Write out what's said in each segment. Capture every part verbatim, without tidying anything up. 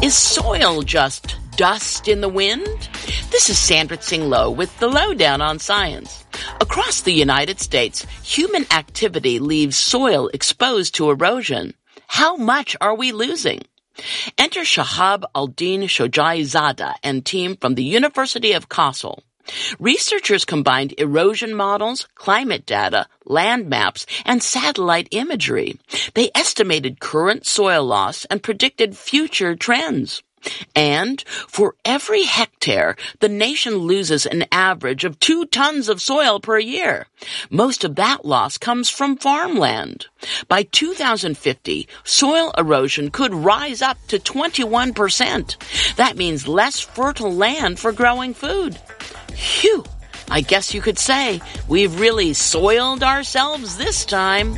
Is soil just dust in the wind? This is Sandra Tsing Loh with the Lowdown on Science. Across the United States, human activity leaves soil exposed to erosion. How much are we losing? Enter Shahab Aldin Shojai-Zada and team from the University of Kassel. Researchers combined erosion models, climate data, land maps, and satellite imagery. They estimated current soil loss and predicted future trends. And for every hectare, the nation loses an average of two tons of soil per year. Most of that loss comes from farmland. By two thousand fifty, soil erosion could rise up to twenty-one percent. That means less fertile land for growing food. Phew! I guess you could say we've really soiled ourselves this time.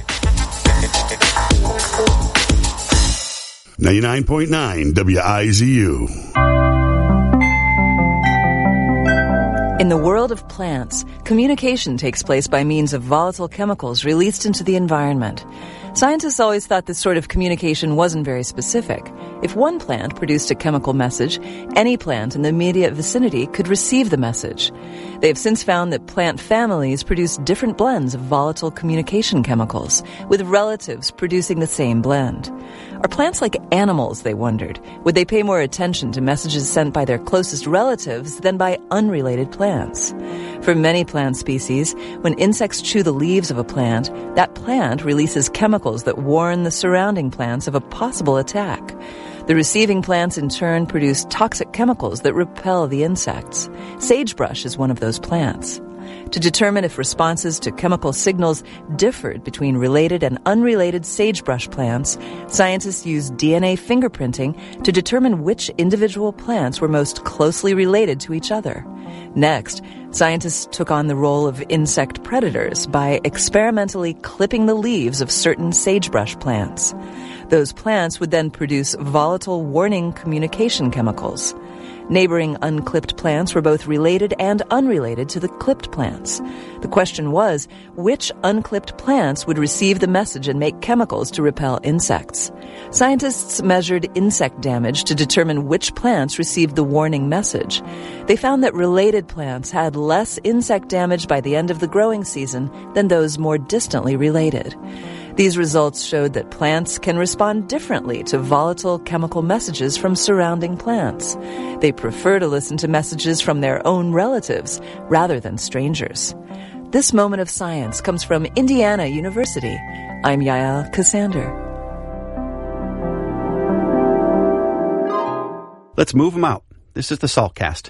ninety-nine point nine W I Z U. In the world of plants, communication takes place by means of volatile chemicals released into the environment. Scientists always thought this sort of communication wasn't very specific. If one plant produced a chemical message, any plant in the immediate vicinity could receive the message. They have since found that plant families produce different blends of volatile communication chemicals, with relatives producing the same blend. Are plants like animals, they wondered? Would they pay more attention to messages sent by their closest relatives than by unrelated plants? For many plant species, when insects chew the leaves of a plant, that plant releases chemicals that warn the surrounding plants of a possible attack. The receiving plants in turn produce toxic chemicals that repel the insects. Sagebrush is one of those plants. To determine if responses to chemical signals differed between related and unrelated sagebrush plants, scientists used D N A fingerprinting to determine which individual plants were most closely related to each other. Next, scientists took on the role of insect predators by experimentally clipping the leaves of certain sagebrush plants. Those plants would then produce volatile warning communication chemicals. Neighboring unclipped plants were both related and unrelated to the clipped plants. The question was, which unclipped plants would receive the message and make chemicals to repel insects? Scientists measured insect damage to determine which plants received the warning message. They found that related plants had less insect damage by the end of the growing season than those more distantly related. These results showed that plants can respond differently to volatile chemical messages from surrounding plants. They prefer to listen to messages from their own relatives rather than strangers. This moment of science comes from Indiana University. I'm Yael Cassander. Let's move them out. This is the Saltcast.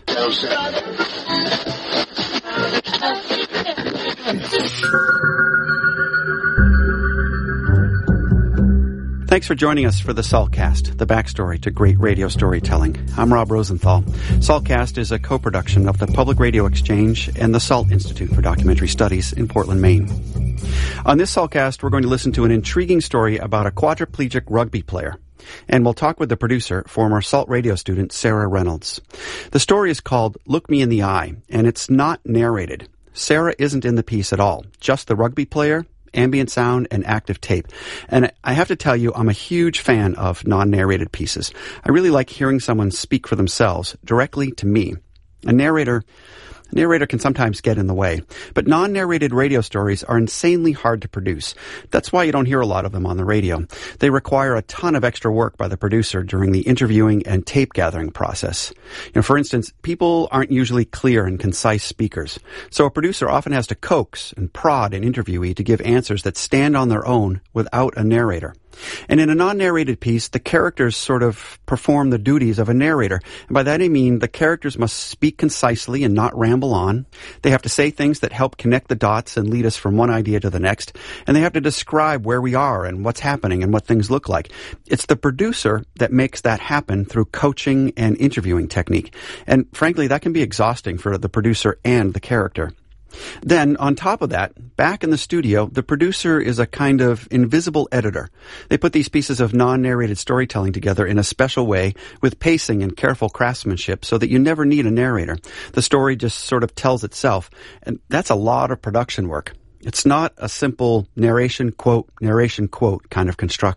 Thanks for joining us for the Saltcast, the backstory to great radio storytelling. I'm Rob Rosenthal. Saltcast is a co-production of the Public Radio Exchange and the Salt Institute for Documentary Studies in Portland, Maine. On this Saltcast, we're going to listen to an intriguing story about a quadriplegic rugby player. And we'll talk with the producer, former Salt Radio student Sarah Reynolds. The story is called Look Me in the Eye, and it's not narrated. Sarah isn't in the piece at all, just the rugby player, ambient sound, and active tape. And I have to tell you, I'm a huge fan of non-narrated pieces. I really like hearing someone speak for themselves directly to me. A narrator... A narrator can sometimes get in the way, but non-narrated radio stories are insanely hard to produce. That's why you don't hear a lot of them on the radio. They require a ton of extra work by the producer during the interviewing and tape gathering process. You know, for instance, people aren't usually clear and concise speakers, so a producer often has to coax and prod an interviewee to give answers that stand on their own without a narrator. And in a non-narrated piece, the characters sort of perform the duties of a narrator. And by that I mean the characters must speak concisely and not ramble on. They have to say things that help connect the dots and lead us from one idea to the next. And they have to describe where we are and what's happening and what things look like. It's the producer that makes that happen through coaching and interviewing technique. And frankly, that can be exhausting for the producer and the character. Then, on top of that, back in the studio, the producer is a kind of invisible editor. They put these pieces of non-narrated storytelling together in a special way with pacing and careful craftsmanship so that you never need a narrator. The story just sort of tells itself, and that's a lot of production work. It's not a simple narration, quote, narration, quote kind of construction.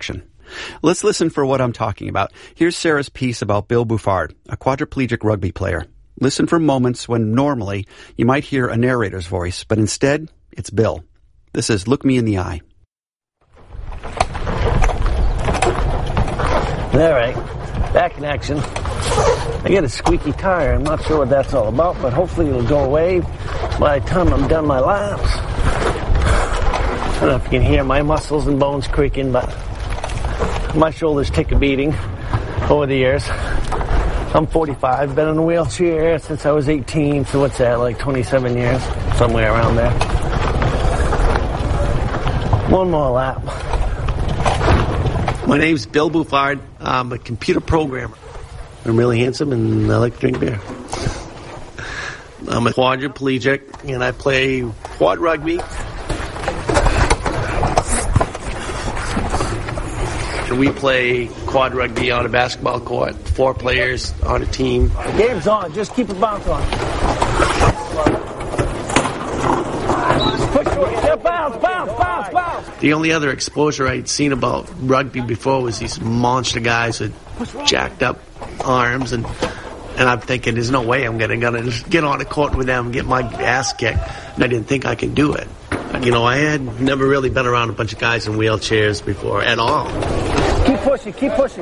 Let's listen for what I'm talking about. Here's Sarah's piece about Bill Bouffard, a quadriplegic rugby player. Listen for moments when normally you might hear a narrator's voice, but instead, it's Bill. This is Look Me in the Eye. All right, back in action. I get a squeaky tire. I'm not sure what that's all about, but hopefully it'll go away by the time I'm done my laps. I don't know if you can hear my muscles and bones creaking, but my shoulders take a beating over the years. I'm forty-five, been in a wheelchair since I was eighteen, so what's that, like twenty-seven years? Somewhere around there. One more lap. My name's Bill Bouffard. I'm a computer programmer. I'm really handsome and I like to drink beer. I'm a quadriplegic and I play quad rugby. We play quad rugby on a basketball court, four players on a team. The game's on, just keep it bounced on. Push it, yeah, bounce, bounce, bounce, bounce. The only other exposure I'd seen about rugby before was these monster guys with jacked up arms, and and I'm thinking, there's no way I'm gonna, gonna get on a court with them and get my ass kicked. And I didn't think I could do it. You know, I had never really been around a bunch of guys in wheelchairs before at all. Keep pushing, keep pushing.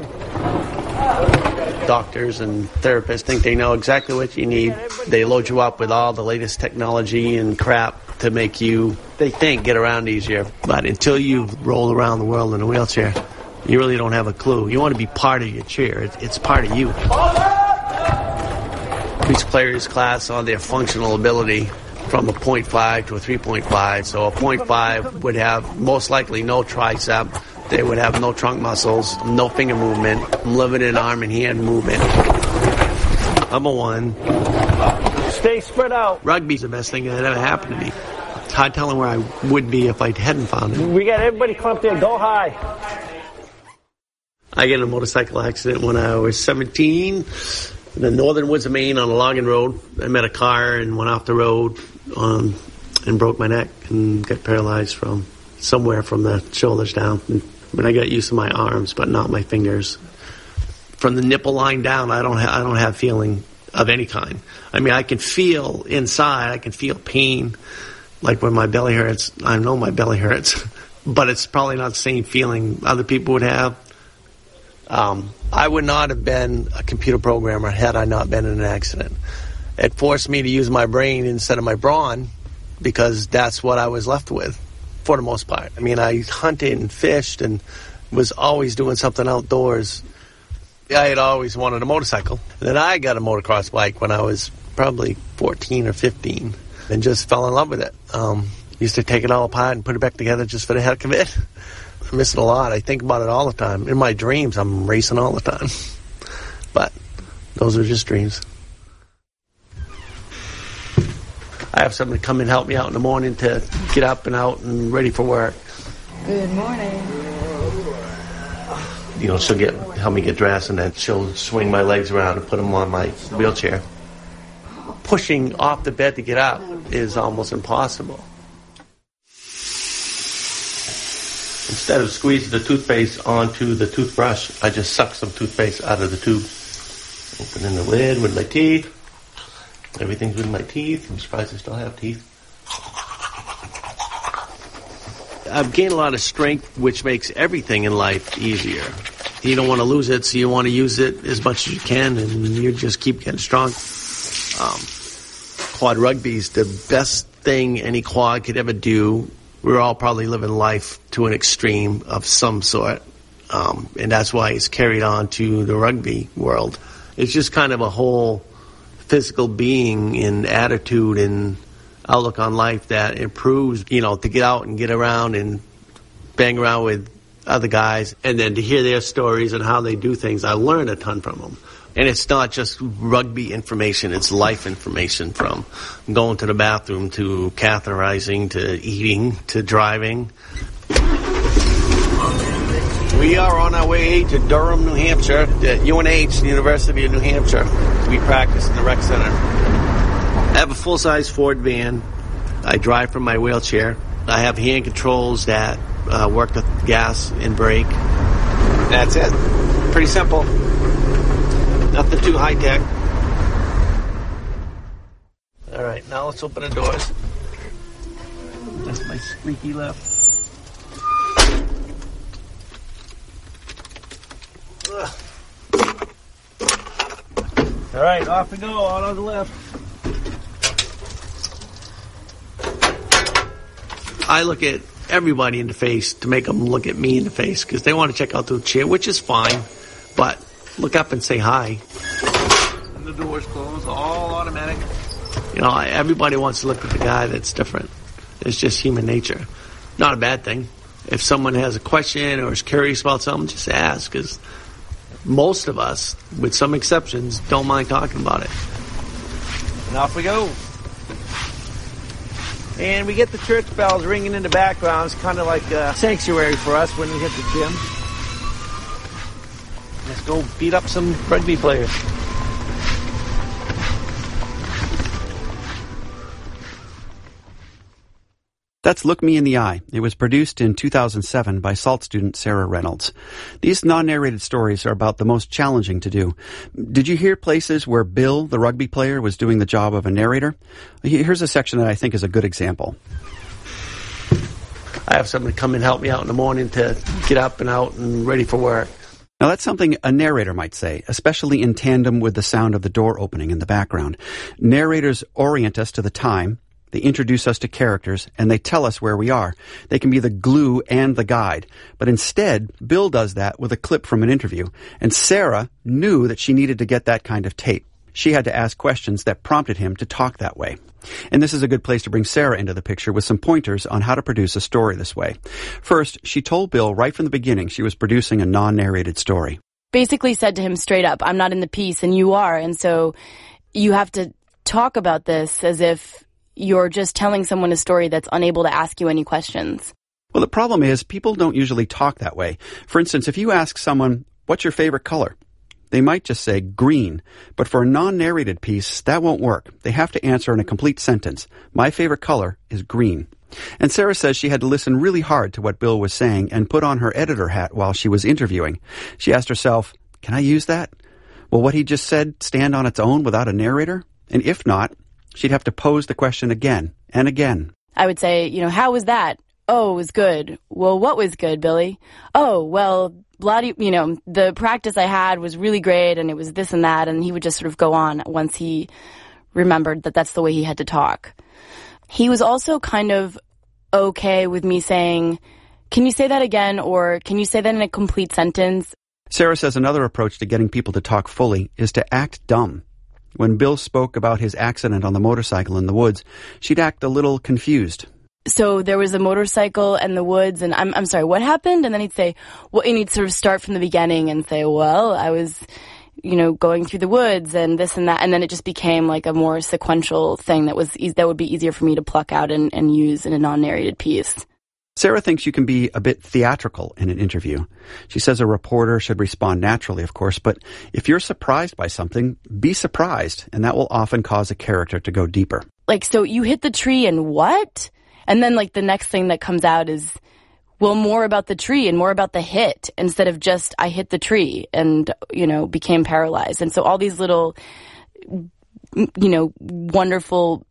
Doctors and therapists think they know exactly what you need. They load you up with all the latest technology and crap to make you, they think, get around easier. But until you've rolled around the world in a wheelchair, you really don't have a clue. You want to be part of your chair. It's, it's part of you. Each player's class on their functional ability from a point five to a three point five. So a point five would have most likely no tricep. They would have no trunk muscles, no finger movement, limited arm and hand movement. I'm a one. Stay spread out. Rugby's the best thing that ever happened to me. It's hard telling where I would be if I hadn't found it. We got everybody come up there, go high. I got in a motorcycle accident when I was seventeen in the northern woods of Maine on a logging road. I met a car and went off the road um, and broke my neck and got paralyzed from somewhere from the shoulders down. But I got used to my arms, but not my fingers. From the nipple line down, I don't ha- I don't have feeling of any kind. I mean, I can feel inside. I can feel pain, like when my belly hurts. I know my belly hurts, but it's probably not the same feeling other people would have. Um, I would not have been a computer programmer had I not been in an accident. It forced me to use my brain instead of my brawn because that's what I was left with for the most part. I mean, I hunted and fished and was always doing something outdoors. I had always wanted a motorcycle. And then I got a motocross bike when I was probably fourteen or fifteen and just fell in love with it. Um, used to take it all apart and put it back together just for the heck of it. I miss it a lot. I think about it all the time. In my dreams, I'm racing all the time. But those are just dreams. I have somebody come and help me out in the morning to get up and out and ready for work. Good morning. You know, she'll get help me get dressed, and then she'll swing my legs around and put them on my wheelchair. Pushing off the bed to get up is almost impossible. Instead of squeezing the toothpaste onto the toothbrush, I just suck some toothpaste out of the tube. Opening the lid with my teeth. Everything's with my teeth. I'm surprised I still have teeth. I've gained a lot of strength, which makes everything in life easier. You don't want to lose it, so you want to use it as much as you can, and you just keep getting strong. Um, quad rugby's the best thing any quad could ever do. We're all probably living life to an extreme of some sort, um, and that's why it's carried on to the rugby world. It's just kind of a whole physical being and attitude and outlook on life that improves, you know, to get out and get around and bang around with other guys, and then to hear their stories and how they do things. I learned a ton from them. And it's not just rugby information, it's life information, from going to the bathroom to catheterizing to eating to driving. We are on our way to Durham, New Hampshire, at U N H, the University of New Hampshire. We practice in the rec center. I have a full-size Ford van. I drive from my wheelchair. I have hand controls that uh, work with gas and brake. That's it. Pretty simple. Nothing too high-tech. All right, now let's open the doors. That's my squeaky lift. Ugh. All right, off we go, out on the lift. I look at everybody in the face to make them look at me in the face because they want to check out the chair, which is fine, but look up and say hi. And the door's closed, all automatic. You know, everybody wants to look at the guy that's different. It's just human nature. Not a bad thing. If someone has a question or is curious about something, just ask, because most of us, with some exceptions, don't mind talking about it. And off we go. And we get the church bells ringing in the background. It's kind of like a sanctuary for us when we hit the gym. Let's go beat up some rugby players. That's Look Me in the Eye. It was produced in two thousand seven by SALT student Sarah Reynolds. These non-narrated stories are about the most challenging to do. Did you hear places where Bill, the rugby player, was doing the job of a narrator? Here's a section that I think is a good example. I have somebody come and help me out in the morning to get up and out and ready for work. Now that's something a narrator might say, especially in tandem with the sound of the door opening in the background. Narrators orient us to the time. They introduce us to characters, and they tell us where we are. They can be the glue and the guide. But instead, Bill does that with a clip from an interview. And Sarah knew that she needed to get that kind of tape. She had to ask questions that prompted him to talk that way. And this is a good place to bring Sarah into the picture with some pointers on how to produce a story this way. First, she told Bill right from the beginning she was producing a non-narrated story. Basically said to him straight up, I'm not in the piece and you are. And so you have to talk about this as if you're just telling someone a story that's unable to ask you any questions. Well, the problem is people don't usually talk that way. For instance, if you ask someone, what's your favorite color? They might just say green. But for a non-narrated piece, that won't work. They have to answer in a complete sentence. My favorite color is green. And Sarah says she had to listen really hard to what Bill was saying and put on her editor hat while she was interviewing. She asked herself, can I use that? Will what he just said stand on its own without a narrator? And if not, she'd have to pose the question again and again. I would say, you know, how was that? Oh, it was good. Well, what was good, Billy? Oh, well, bloody, you know, the practice I had was really great and it was this and that. And he would just sort of go on once he remembered that that's the way he had to talk. He was also kind of okay with me saying, can you say that again? Or can you say that in a complete sentence? Sarah says another approach to getting people to talk fully is to act dumb. When Bill spoke about his accident on the motorcycle in the woods, she'd act a little confused. So there was a motorcycle in the woods, and I'm I'm sorry, what happened? And then he'd say, well, and he'd sort of start from the beginning and say, well, I was, you know, going through the woods and this and that, and then it just became like a more sequential thing that was e- that would be easier for me to pluck out and, and use in a non-narrated piece. Sarah thinks you can be a bit theatrical in an interview. She says a reporter should respond naturally, of course, but if you're surprised by something, be surprised, and that will often cause a character to go deeper. Like, so you hit the tree and what? And then, like, the next thing that comes out is, well, more about the tree and more about the hit instead of just, I hit the tree and, you know, became paralyzed. And so all these little, you know, wonderful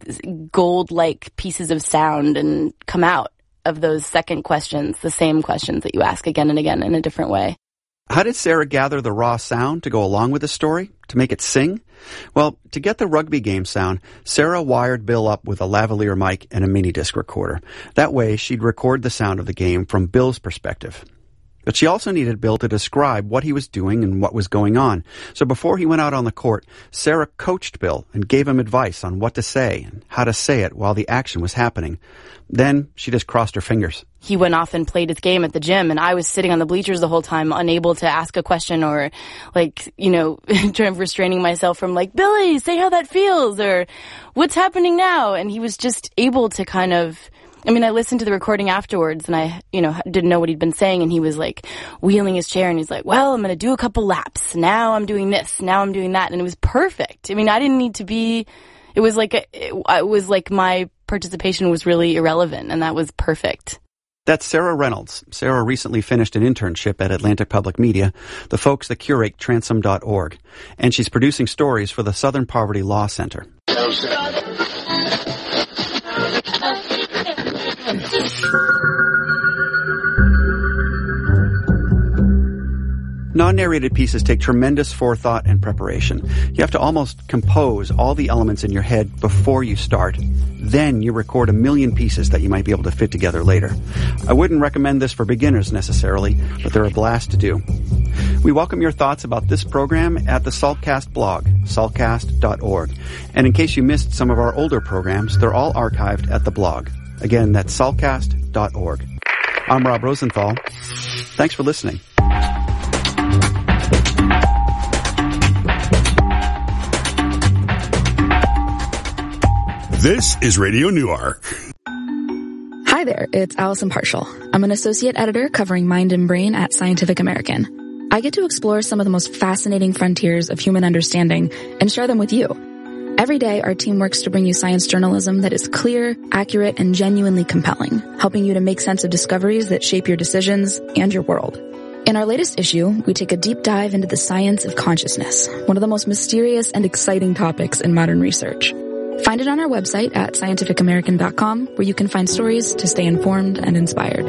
gold-like pieces of sound and come out of those second questions, the same questions that you ask again and again in a different way. How did Sarah gather the raw sound to go along with the story, to make it sing? Well, to get the rugby game sound, Sarah wired Bill up with a lavalier mic and a mini disc recorder. That way, she'd record the sound of the game from Bill's perspective. But she also needed Bill to describe what he was doing and what was going on. So before he went out on the court, Sarah coached Bill and gave him advice on what to say and how to say it while the action was happening. Then she just crossed her fingers. He went off and played his game at the gym, and I was sitting on the bleachers the whole time, unable to ask a question or, like, you know, trying restraining myself from, like, Billy, say how that feels, or what's happening now? And he was just able to kind of, I mean, I listened to the recording afterwards, and I, you know, didn't know what he'd been saying, and he was, like, wheeling his chair, and he's like, well, I'm going to do a couple laps. Now I'm doing this. Now I'm doing that. And it was perfect. I mean, I didn't need to be, it was like, a, it, it was like my participation was really irrelevant, and that was perfect. That's Sarah Reynolds. Sarah recently finished an internship at Atlantic Public Media, the folks that curate transom dot org, and she's producing stories for the Southern Poverty Law Center. Non-narrated pieces take tremendous forethought and preparation. You have to almost compose all the elements in your head before you start. Then you record a million pieces that you might be able to fit together later. I wouldn't recommend this for beginners necessarily, but they're a blast to do. We welcome your thoughts about this program at the SALTcast blog, salt cast dot org. And in case you missed some of our older programs, they're all archived at the blog. Again, that's salt cast dot org. I'm Rob Rosenthal. Thanks for listening. This is Radio Newark. Hi there, it's Allison Partial. I'm an associate editor covering mind and brain at Scientific American. I get to explore some of the most fascinating frontiers of human understanding and share them with you. Every day, our team works to bring you science journalism that is clear, accurate, and genuinely compelling, helping you to make sense of discoveries that shape your decisions and your world. In our latest issue, we take a deep dive into the science of consciousness, one of the most mysterious and exciting topics in modern research. Find it on our website at scientific american dot com, where you can find stories to stay informed and inspired.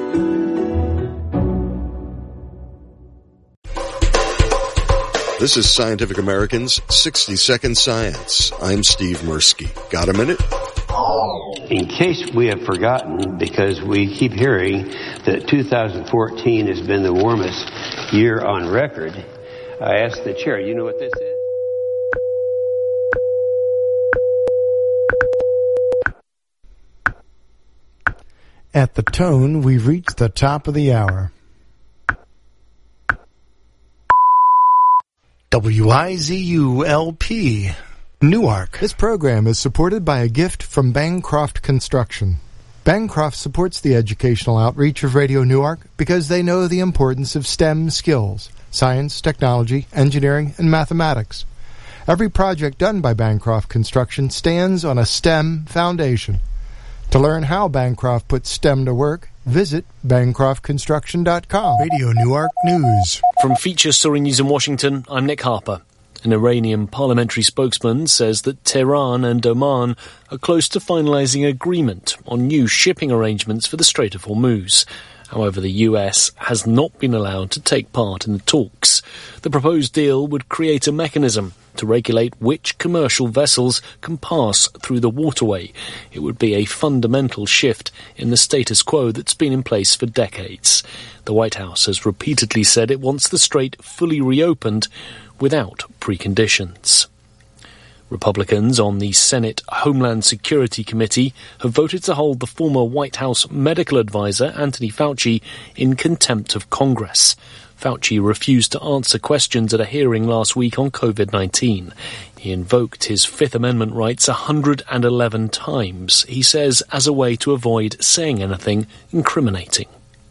This is Scientific American's sixty second Science. I'm Steve Mirsky. Got a minute? In case we have forgotten, because we keep hearing that two thousand fourteen has been the warmest year on record, I asked the chair, you know what this is? At the tone, we've reached the top of the hour. W I Z U L P, Newark. This program is supported by a gift from Bancroft Construction. Bancroft supports the educational outreach of Radio Newark because they know the importance of STEM skills, science, technology, engineering, and mathematics. Every project done by Bancroft Construction stands on a STEM foundation. To learn how Bancroft puts STEM to work, visit bancroft construction dot com. Radio Newark News. From Feature Story News in Washington, I'm Nick Harper. An Iranian parliamentary spokesman says that Tehran and Oman are close to finalizing agreement on new shipping arrangements for the Strait of Hormuz. However, the U S has not been allowed to take part in the talks. The proposed deal would create a mechanism to regulate which commercial vessels can pass through the waterway. It would be a fundamental shift in the status quo that's been in place for decades. The White House has repeatedly said it wants the strait fully reopened without preconditions. Republicans on the Senate Homeland Security Committee have voted to hold the former White House medical advisor, Anthony Fauci, in contempt of Congress. Fauci refused to answer questions at a hearing last week on covid nineteen. He invoked his Fifth Amendment rights one hundred eleven times, he says, as a way to avoid saying anything incriminating.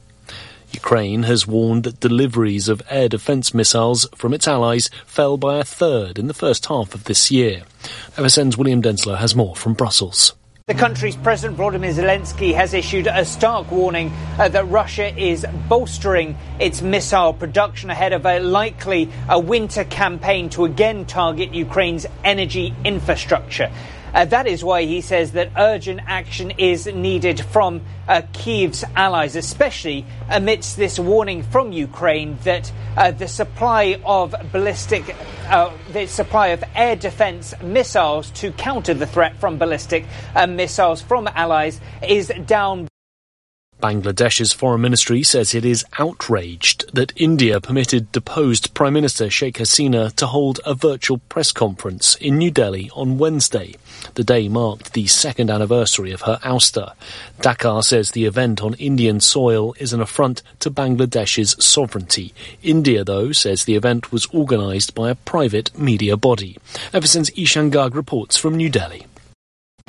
Ukraine has warned that deliveries of air defense missiles from its allies fell by a third in the first half of this year. F S N's William Denslow has more from Brussels. The country's President Volodymyr Zelensky has issued a stark warning uh, that Russia is bolstering its missile production ahead of a likely a winter campaign to again target Ukraine's energy infrastructure. Uh, that is why he says that urgent action is needed from uh, Kyiv's allies, especially amidst this warning from Ukraine that uh, the supply of ballistic, uh, the supply of air defense missiles to counter the threat from ballistic uh, missiles from allies is down. Bangladesh's foreign ministry says it is outraged that India permitted deposed Prime Minister Sheikh Hasina to hold a virtual press conference in New Delhi on Wednesday. The day marked the second anniversary of her ouster. Dhaka says the event on Indian soil is an affront to Bangladesh's sovereignty. India, though, says the event was organised by a private media body. F S N's Ishan Garg reports from New Delhi.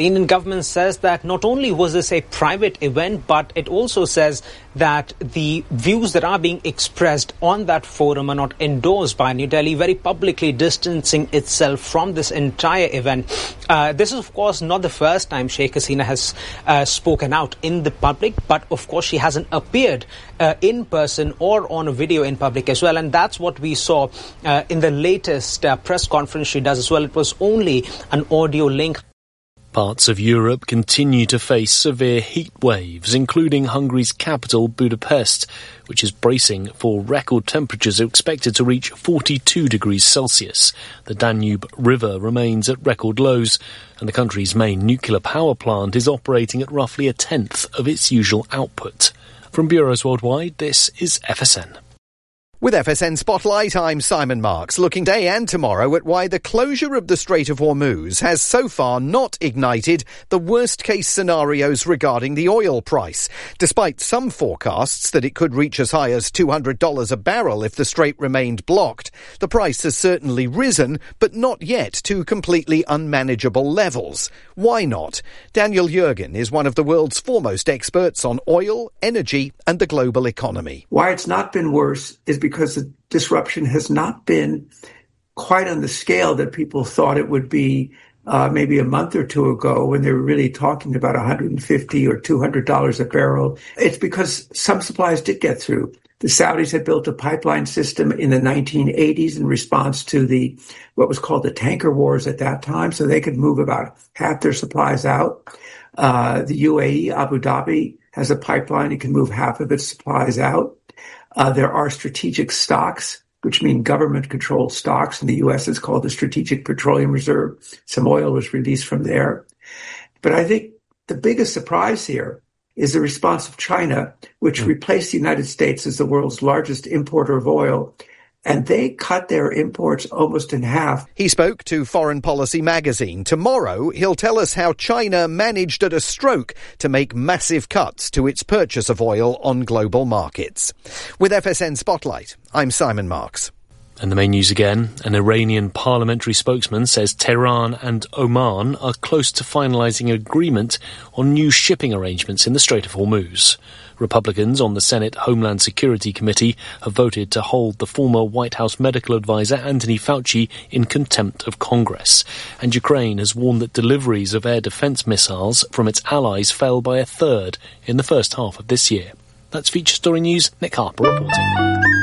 The Indian government says that not only was this a private event, but it also says that the views that are being expressed on that forum are not endorsed by New Delhi, very publicly distancing itself from this entire event. Uh, this is, of course, not the first time Sheikh Hasina has uh, spoken out in the public, but, of course, she hasn't appeared uh, in person or on a video in public as well. And that's what we saw uh, in the latest uh, press conference she does as well. It was only an audio link. Parts of Europe continue to face severe heat waves, including Hungary's capital, Budapest, which is bracing for record temperatures expected to reach forty-two degrees Celsius. The Danube River remains at record lows, and the country's main nuclear power plant is operating at roughly a tenth of its usual output. From bureaus worldwide, this is F S N. With F S N Spotlight, I'm Simon Marks, looking today and tomorrow at why the closure of the Strait of Hormuz has so far not ignited the worst-case scenarios regarding the oil price, despite some forecasts that it could reach as high as two hundred dollars a barrel if the strait remained blocked. The price has certainly risen, but not yet to completely unmanageable levels. Why not? Daniel Yergin is one of the world's foremost experts on oil, energy, and the global economy. Why it's not been worse is because because the disruption has not been quite on the scale that people thought it would be uh, maybe a month or two ago when they were really talking about one hundred fifty dollars or two hundred dollars a barrel. It's because some supplies did get through. The Saudis had built a pipeline system in the nineteen eighties in response to the what was called the tanker wars at that time, so they could move about half their supplies out. Uh, the U A E, Abu Dhabi, has a pipeline. It can move half of its supplies out. Uh, there are strategic stocks, which mean government-controlled stocks. In the U S, it's called the Strategic Petroleum Reserve. Some oil was released from there. But I think the biggest surprise here is the response of China, which mm. replaced the United States as the world's largest importer of oil. And they cut their imports almost in half. He spoke to Foreign Policy magazine. Tomorrow, he'll tell us how China managed at a stroke to make massive cuts to its purchase of oil on global markets. With F S N Spotlight, I'm Simon Marks. And the main news again. An Iranian parliamentary spokesman says Tehran and Oman are close to finalising an agreement on new shipping arrangements in the Strait of Hormuz. Republicans on the Senate Homeland Security Committee have voted to hold the former White House medical advisor Anthony Fauci in contempt of Congress. And Ukraine has warned that deliveries of air defence missiles from its allies fell by a third in the first half of this year. That's Feature Story News. Nick Harper reporting.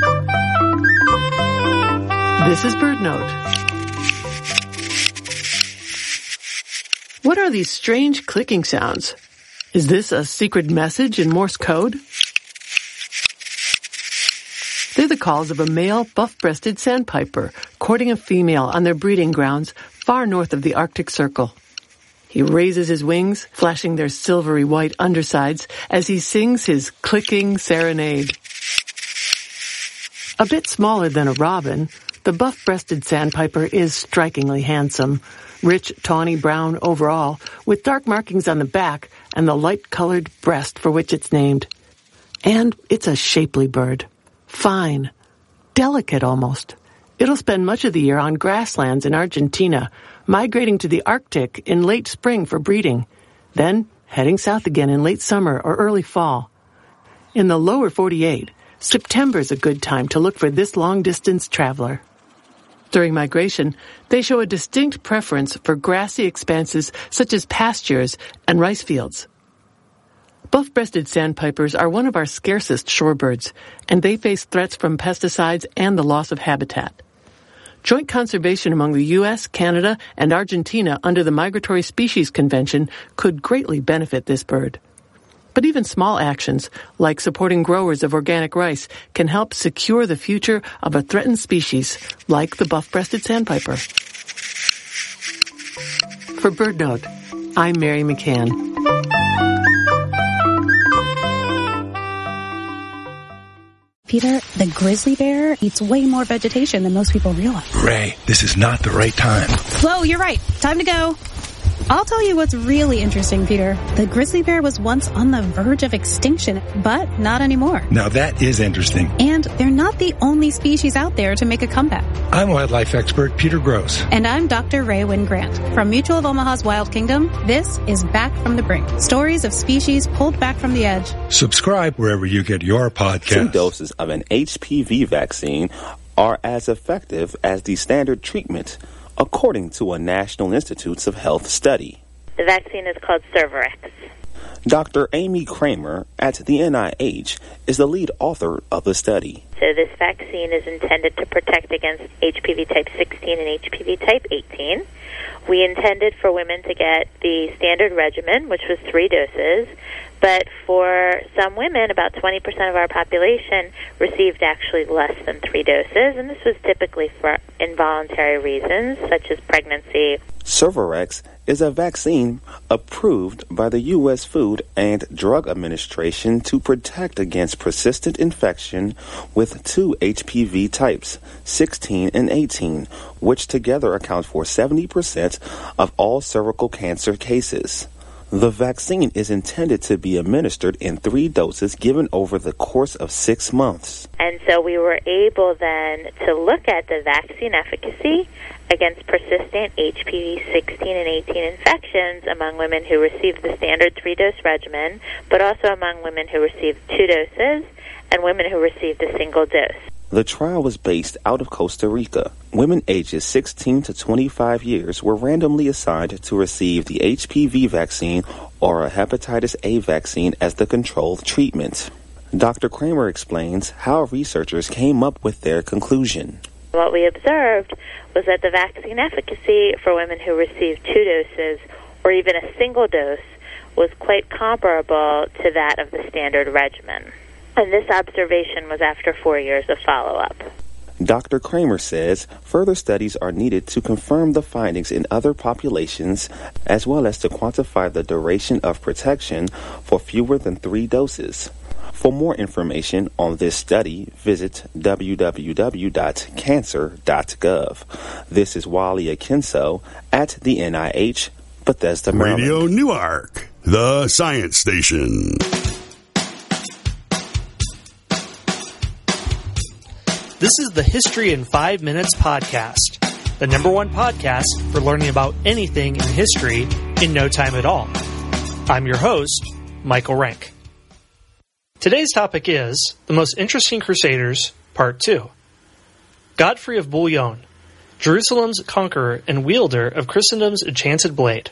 This is BirdNote. What are these strange clicking sounds? Is this a secret message in Morse code? They're the calls of a male buff-breasted sandpiper courting a female on their breeding grounds far north of the Arctic Circle. He raises his wings, flashing their silvery white undersides as he sings his clicking serenade. A bit smaller than a robin, the buff-breasted sandpiper is strikingly handsome. Rich, tawny brown overall, with dark markings on the back and the light-colored breast for which it's named. And it's a shapely bird. Fine. Delicate almost. It'll spend much of the year on grasslands in Argentina, migrating to the Arctic in late spring for breeding, then heading south again in late summer or early fall. In the lower forty-eight, September's a good time to look for this long-distance traveler. During migration, they show a distinct preference for grassy expanses such as pastures and rice fields. Buff-breasted sandpipers are one of our scarcest shorebirds, and they face threats from pesticides and the loss of habitat. Joint conservation among the U S, Canada, and Argentina under the Migratory Species Convention could greatly benefit this bird. But even small actions, like supporting growers of organic rice, can help secure the future of a threatened species, like the buff-breasted sandpiper. For BirdNote, I'm Mary McCann. Peter, the grizzly bear eats way more vegetation than most people realize. Ray, this is not the right time. Whoa, you're right. Time to go. I'll tell you what's really interesting, Peter. The grizzly bear was once on the verge of extinction, but not anymore. Now that is interesting. And they're not the only species out there to make a comeback. I'm wildlife expert Peter Gross. And I'm Doctor Ray Wynn Grant. From Mutual of Omaha's Wild Kingdom, this is Back from the Brink. Stories of species pulled back from the edge. Subscribe wherever you get your podcast. Two doses of an H P V vaccine are as effective as the standard treatment, according to a National Institutes of Health study. The vaccine is called Cervarix. Doctor Amy Kramer at the N I H is the lead author of the study. So this vaccine is intended to protect against H P V type sixteen and H P V type eighteen. We intended for women to get the standard regimen, which was three doses, but for some women, about twenty percent of our population received actually less than three doses, and this was typically for involuntary reasons, such as pregnancy. Cervarix is a vaccine approved by the U S Food and Drug Administration to protect against persistent infection with two H P V types, sixteen and eighteen, which together account for seventy percent of all cervical cancer cases. The vaccine is intended to be administered in three doses given over the course of six months. And so we were able then to look at the vaccine efficacy against persistent H P V sixteen and eighteen infections among women who received the standard three-dose regimen, but also among women who received two doses and women who received a single dose. The trial was based out of Costa Rica. Women ages sixteen to twenty-five years were randomly assigned to receive the H P V vaccine or a hepatitis A vaccine as the controlled treatment. Doctor Kramer explains how researchers came up with their conclusion. What we observed was that the vaccine efficacy for women who received two doses or even a single dose was quite comparable to that of the standard regimen. And this observation was after four years of follow-up. Doctor Kramer says further studies are needed to confirm the findings in other populations, as well as to quantify the duration of protection for fewer than three doses. For more information on this study, visit w w w dot cancer dot gov. This is Wally Akinso at the N I H, Bethesda, Maryland. Radio Newark, the science station. This is the History in Five Minutes podcast, the number one podcast for learning about anything in history in no time at all. I'm your host, Michael Rank. Today's topic is The Most Interesting Crusaders, Part two. Godfrey of Bouillon, Jerusalem's conqueror and wielder of Christendom's enchanted blade.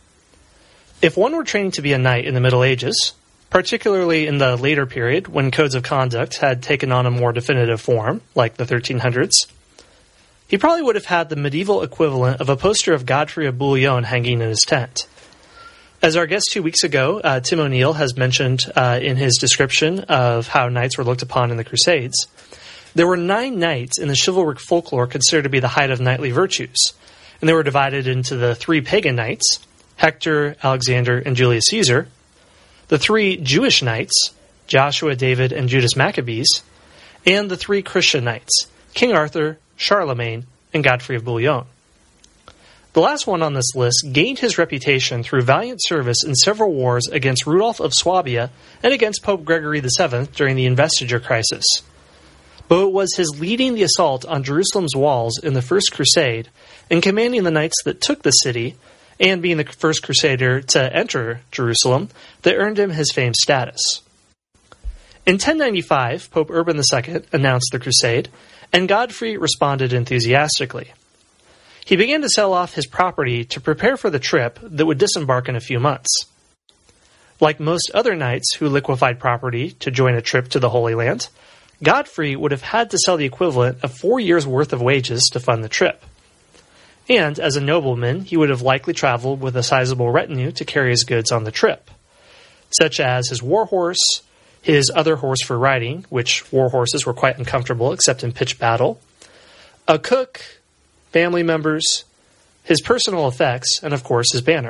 If one were training to be a knight in the Middle Ages, particularly in the later period when codes of conduct had taken on a more definitive form, like the thirteen hundreds, he probably would have had the medieval equivalent of a poster of Godfrey of Bouillon hanging in his tent. As our guest two weeks ago, uh, Tim O'Neill, has mentioned uh, in his description of how knights were looked upon in the Crusades, there were nine knights in the chivalric folklore considered to be the height of knightly virtues, and they were divided into the three pagan knights, Hector, Alexander, and Julius Caesar, the three Jewish knights, Joshua, David, and Judas Maccabees, and the three Christian knights, King Arthur, Charlemagne, and Godfrey of Bouillon. The last one on this list gained his reputation through valiant service in several wars against Rudolph of Swabia and against Pope Gregory the Seventh during the investiture crisis. But it was his leading the assault on Jerusalem's walls in the First Crusade and commanding the knights that took the city and being the first crusader to enter Jerusalem that earned him his famed status. In ten ninety-five, Pope Urban the Second announced the crusade, and Godfrey responded enthusiastically. He began to sell off his property to prepare for the trip that would disembark in a few months. Like most other knights who liquefied property to join a trip to the Holy Land, Godfrey would have had to sell the equivalent of four years' worth of wages to fund the trip. And, as a nobleman, he would have likely traveled with a sizable retinue to carry his goods on the trip, such as his war horse, his other horse for riding, which war horses were quite uncomfortable except in pitched battle, a cook, family members, his personal effects, and of course his banner.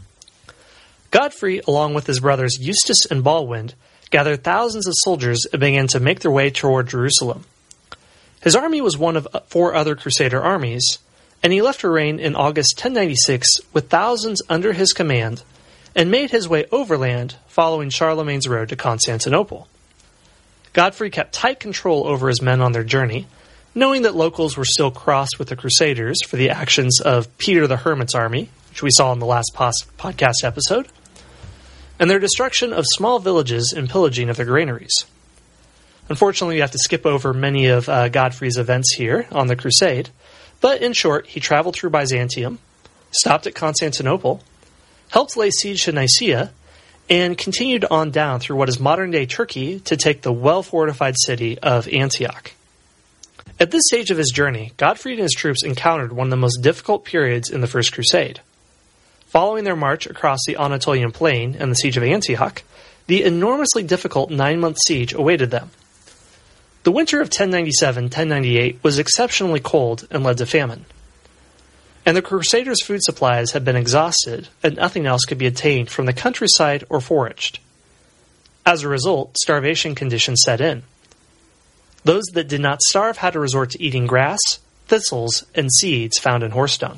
Godfrey, along with his brothers Eustace and Balwind, gathered thousands of soldiers and began to make their way toward Jerusalem. His army was one of four other Crusader armies, and he left for Rheims in August ten ninety-six with thousands under his command and made his way overland following Charlemagne's road to Constantinople. Godfrey kept tight control over his men on their journey, knowing that locals were still crossed with the Crusaders for the actions of Peter the Hermit's army, which we saw in the last pos- podcast episode, and their destruction of small villages and pillaging of their granaries. Unfortunately, we have to skip over many of uh, Godfrey's events here on the crusade, but in short, he traveled through Byzantium, stopped at Constantinople, helped lay siege to Nicaea, and continued on down through what is modern-day Turkey to take the well-fortified city of Antioch. At this stage of his journey, Godfrey and his troops encountered one of the most difficult periods in the First Crusade. Following their march across the Anatolian plain and the siege of Antioch, the enormously difficult nine-month siege awaited them. The winter of ten ninety-seven to ten ninety-eight was exceptionally cold and led to famine. And the Crusaders' food supplies had been exhausted, and nothing else could be obtained from the countryside or foraged. As a result, starvation conditions set in. Those that did not starve had to resort to eating grass, thistles, and seeds found in horse dung.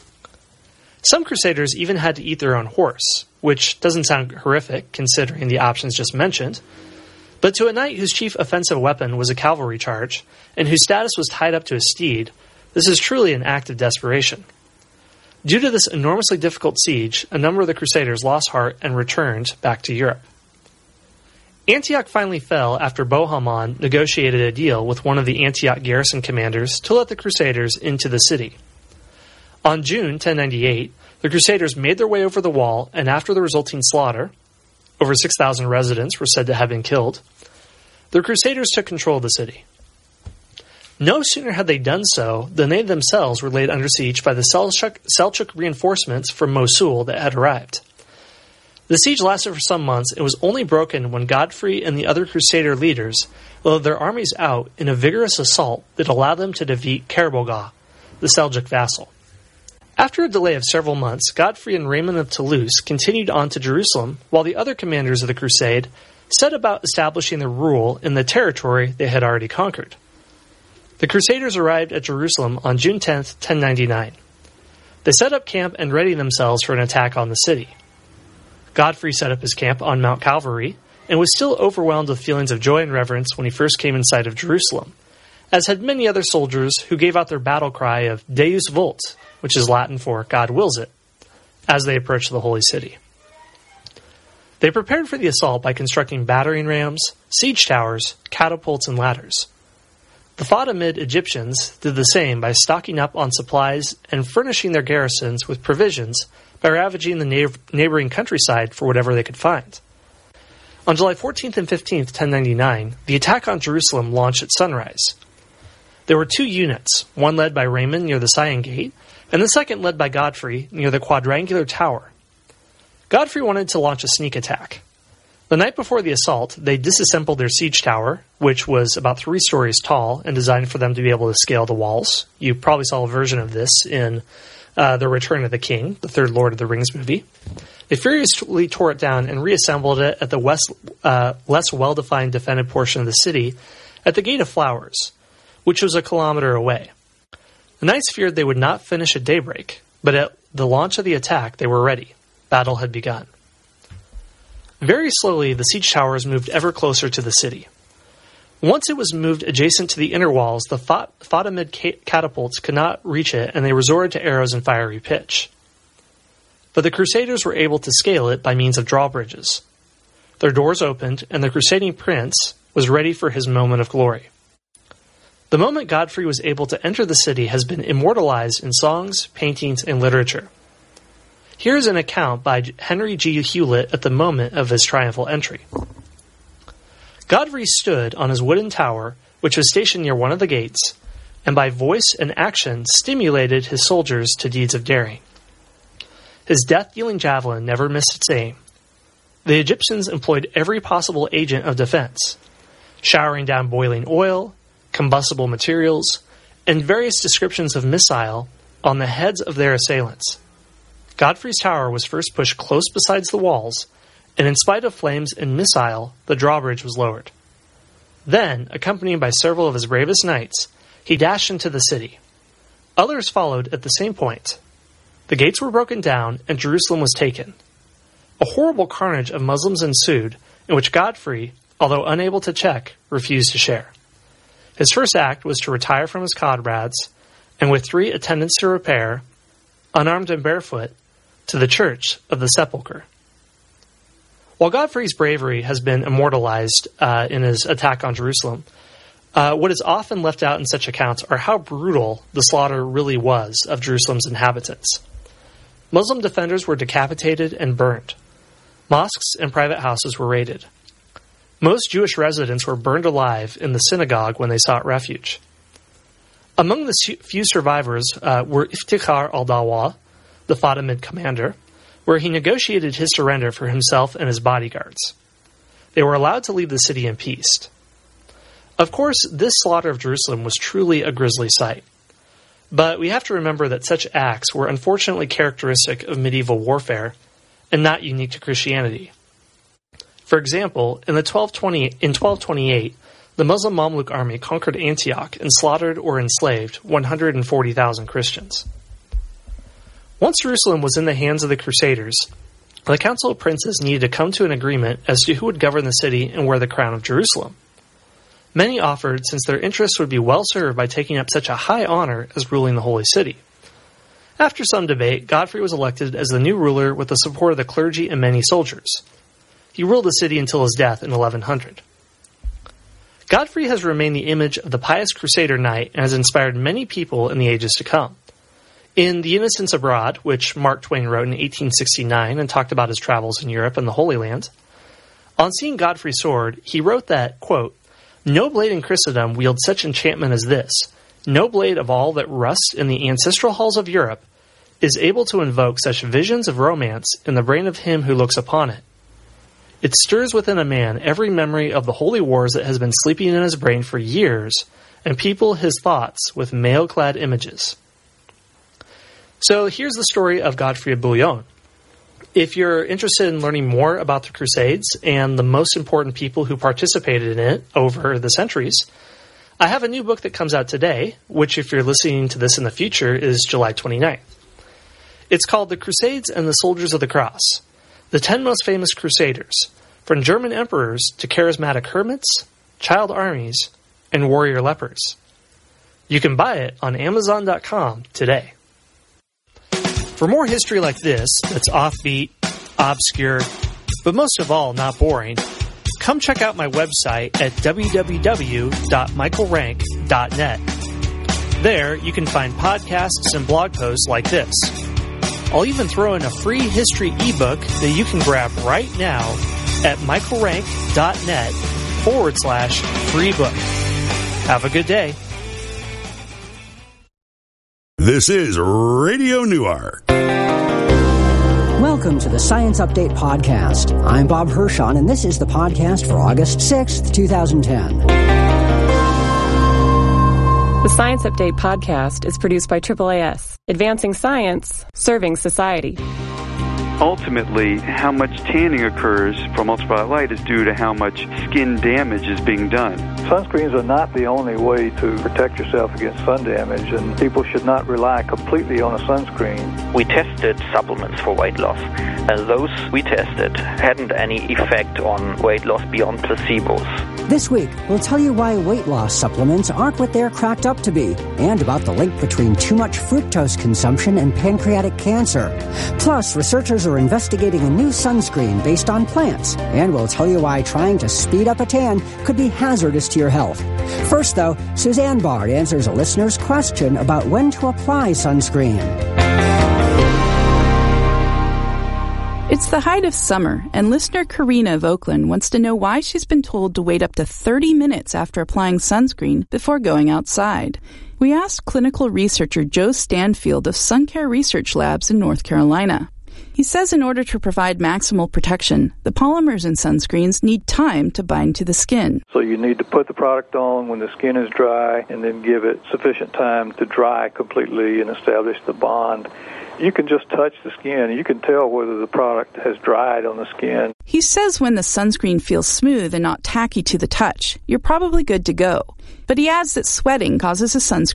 Some Crusaders even had to eat their own horse, which doesn't sound horrific considering the options just mentioned, but to a knight whose chief offensive weapon was a cavalry charge, and whose status was tied up to a steed, this is truly an act of desperation. Due to this enormously difficult siege, a number of the Crusaders lost heart and returned back to Europe. Antioch finally fell after Bohemond negotiated a deal with one of the Antioch garrison commanders to let the Crusaders into the city. On June ten ninety-eight, the Crusaders made their way over the wall, and after the resulting slaughter, over six thousand residents were said to have been killed, the Crusaders took control of the city. No sooner had they done so than they themselves were laid under siege by the Seljuk, Seljuk reinforcements from Mosul that had arrived. The siege lasted for some months and was only broken when Godfrey and the other Crusader leaders led their armies out in a vigorous assault that allowed them to defeat Kerbogah, the Seljuk vassal. After a delay of several months, Godfrey and Raymond of Toulouse continued on to Jerusalem, while the other commanders of the crusade set about establishing their rule in the territory they had already conquered. The Crusaders arrived at Jerusalem on June tenth, ten ninety-nine. They set up camp and readied themselves for an attack on the city. Godfrey set up his camp on Mount Calvary and was still overwhelmed with feelings of joy and reverence when he first came in sight of Jerusalem, as had many other soldiers who gave out their battle cry of Deus Vult, which is Latin for God wills it, as they approached the holy city. They prepared for the assault by constructing battering rams, siege towers, catapults, and ladders. The Fatimid Egyptians did the same by stocking up on supplies and furnishing their garrisons with provisions by ravaging the na- neighboring countryside for whatever they could find. On July fourteenth and fifteenth, ten ninety-nine, the attack on Jerusalem launched at sunrise. There were two units, one led by Raymond near the Sion Gate, and the second led by Godfrey near the quadrangular tower. Godfrey wanted to launch a sneak attack. The night before the assault, they disassembled their siege tower, which was about three stories tall and designed for them to be able to scale the walls. You probably saw a version of this in uh, The Return of the King, the third Lord of the Rings movie. They furiously tore it down and reassembled it at the west, uh, less well-defined defended portion of the city at the Gate of Flowers, which was a kilometer away. The knights feared they would not finish at daybreak, but at the launch of the attack, they were ready. Battle had begun. Very slowly, the siege towers moved ever closer to the city. Once it was moved adjacent to the inner walls, the Fat- Fatimid ca- catapults could not reach it, and they resorted to arrows and fiery pitch. But the Crusaders were able to scale it by means of drawbridges. Their doors opened, and the crusading prince was ready for his moment of glory. The moment Godfrey was able to enter the city has been immortalized in songs, paintings, and literature. Here is an account by Henry G. Hewlett at the moment of his triumphal entry. Godfrey stood on his wooden tower, which was stationed near one of the gates, and by voice and action stimulated his soldiers to deeds of daring. His death-dealing javelin never missed its aim. The Egyptians employed every possible agent of defense, showering down boiling oil, combustible materials, and various descriptions of missile on the heads of their assailants. Godfrey's tower was first pushed close beside the walls, and in spite of flames and missile, the drawbridge was lowered. Then, accompanied by several of his bravest knights, he dashed into the city. Others followed at the same point. The gates were broken down, and Jerusalem was taken. A horrible carnage of Muslims ensued, in which Godfrey, although unable to check, refused to share. His first act was to retire from his comrades, and with three attendants to repair, unarmed and barefoot, to the Church of the Sepulchre. While Godfrey's bravery has been immortalized uh, in his attack on Jerusalem, uh, what is often left out in such accounts are how brutal the slaughter really was of Jerusalem's inhabitants. Muslim defenders were decapitated and burned. Mosques and private houses were raided. Most Jewish residents were burned alive in the synagogue when they sought refuge. Among the few survivors uh, were Iftikhar al-Dawa, the Fatimid commander, where he negotiated his surrender for himself and his bodyguards. They were allowed to leave the city in peace. Of course, this slaughter of Jerusalem was truly a grisly sight. But we have to remember that such acts were unfortunately characteristic of medieval warfare and not unique to Christianity. For example, in the twelve twenty in twelve twenty-eight, the Muslim Mamluk army conquered Antioch and slaughtered or enslaved one hundred forty thousand Christians. Once Jerusalem was in the hands of the Crusaders, the Council of Princes needed to come to an agreement as to who would govern the city and wear the crown of Jerusalem. Many offered, since their interests would be well served by taking up such a high honor as ruling the Holy City. After some debate, Godfrey was elected as the new ruler with the support of the clergy and many soldiers. He ruled the city until his death in eleven hundred. Godfrey has remained the image of the pious crusader knight and has inspired many people in the ages to come. In The Innocents Abroad, which Mark Twain wrote in eighteen sixty-nine and talked about his travels in Europe and the Holy Land, on seeing Godfrey's sword, he wrote that, quote, "No blade in Christendom wields such enchantment as this. No blade of all that rusts in the ancestral halls of Europe is able to invoke such visions of romance in the brain of him who looks upon it. It stirs within a man every memory of the holy wars that has been sleeping in his brain for years, and people his thoughts with mail-clad images." So here's the story of Godfrey of Bouillon. If you're interested in learning more about the Crusades and the most important people who participated in it over the centuries, I have a new book that comes out today, which if you're listening to this in the future is July twenty-ninth. It's called The Crusades and the Soldiers of the Cross, the ten most famous Crusaders, from German emperors to charismatic hermits, child armies, and warrior lepers. You can buy it on Amazon dot com today. For more history like this, that's offbeat, obscure, but most of all, not boring, come check out my website at w w w dot michael rank dot net. There, you can find podcasts and blog posts like this. I'll even throw in a free history ebook that you can grab right now at michael rank dot net forward slash free book. Have a good day. This is Radio Newark. Welcome to the Science Update Podcast. I'm Bob Hirschon, and this is the podcast for August sixth, twenty ten. The Science Update Podcast is produced by triple A S, advancing science, serving society. Ultimately, how much tanning occurs from ultraviolet light is due to how much skin damage is being done. Sunscreens are not the only way to protect yourself against sun damage, and people should not rely completely on a sunscreen. We tested supplements for weight loss, and those we tested hadn't any effect on weight loss beyond placebos. This week, we'll tell you why weight loss supplements aren't what they're cracked up to be, and about the link between too much fructose consumption and pancreatic cancer. Plus, researchers are investigating a new sunscreen based on plants, and we'll tell you why trying to speed up a tan could be hazardous to your health. First, though, Suzanne Bard answers a listener's question about when to apply sunscreen. It's the height of summer, and listener Karina of Oakland wants to know why she's been told to wait up to thirty minutes after applying sunscreen before going outside. We asked clinical researcher Joe Stanfield of SunCare Research Labs in North Carolina. He says in order to provide maximal protection, the polymers in sunscreens need time to bind to the skin. So you need to put the product on when the skin is dry and then give it sufficient time to dry completely and establish the bond. You can just touch the skin. You can tell whether the product has dried on the skin. He says when the sunscreen feels smooth and not tacky to the touch, you're probably good to go. But he adds that sweating causes a sunscreen